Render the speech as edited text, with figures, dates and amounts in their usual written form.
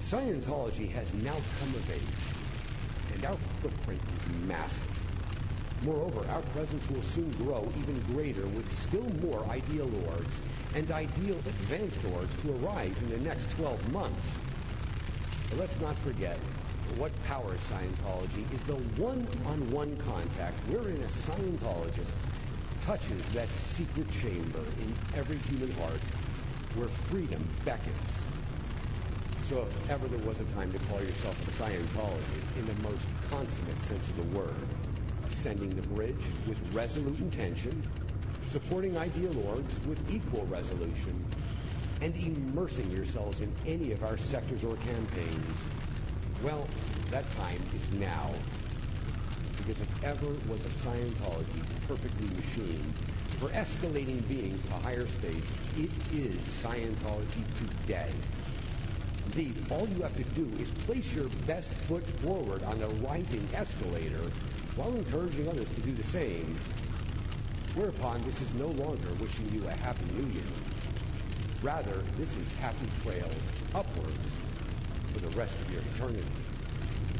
Scientology has now come of age, and our footprint is massive. Moreover, our presence will soon grow even greater with still more ideal orgs and ideal advanced orgs to arise in the next 12 months. But let's not forget, what powers Scientology is the one-on-one contact wherein a Scientologist touches that secret chamber in every human heart where freedom beckons. So if ever there was a time to call yourself a Scientologist in the most consummate sense of the word, ascending the bridge with resolute intention, supporting ideal orgs with equal resolution, and immersing yourselves in any of our sectors or campaigns, well, that time is now. Because if ever was a Scientology perfectly machined for escalating beings to higher states, it is Scientology today. Indeed, all you have to do is place your best foot forward on the rising escalator while encouraging others to do the same, whereupon this is no longer wishing you a happy new year. Rather, this is happy trails upwards for the rest of your eternity.